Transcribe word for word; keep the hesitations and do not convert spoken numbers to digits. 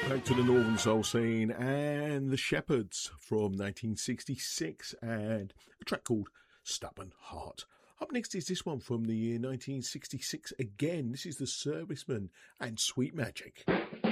back to the Northern Soul Scene and the Shepherds from nineteen sixty-six and a track called Stubborn Heart. Up next is this one from the year nineteen sixty-six again. This is The Servicemen and Sweet Magic.